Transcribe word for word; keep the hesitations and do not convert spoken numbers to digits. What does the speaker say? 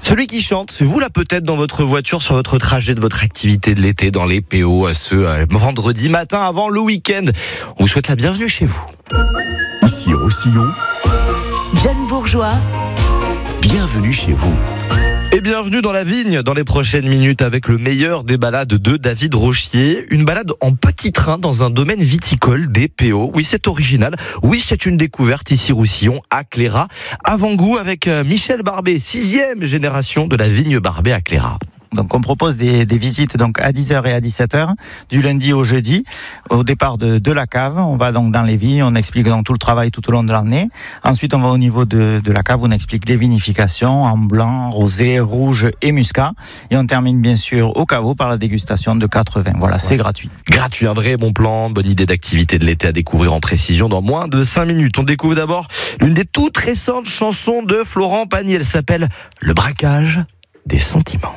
Celui qui chante, c'est vous là peut-être dans votre voiture sur votre trajet de votre activité de l'été dans les P O, ce euh, vendredi matin avant le week-end. On vous souhaite la bienvenue chez vous. Ici Roussillon, Jeanne Bourgeois, bienvenue chez vous. Et bienvenue dans la vigne dans les prochaines minutes avec le meilleur des balades de David Rochier. Une balade en petit train dans un domaine viticole des P O. Oui, c'est original. Oui, c'est une découverte ici Roussillon, à Cléra. Avant-goût avec Michel Barbet, sixième génération de la vigne Barbet à Cléra. Donc on propose des, des visites donc à dix heures et à dix-sept heures du lundi au jeudi au départ de, de la cave. On va donc dans les vignes, on explique donc tout le travail tout au long de l'année. Ensuite on va au niveau de, de la cave, on explique les vinifications en blanc, rosé, rouge et muscat. Et on termine bien sûr au caveau par la dégustation de quatre vins. Voilà, ouais. C'est gratuit. Gratuit, un vrai bon plan, bonne idée d'activité de l'été à découvrir en précision dans moins de cinq minutes. On découvre d'abord l'une des toutes récentes chansons de Florent Pagny. Elle s'appelle Le braquage des sentiments.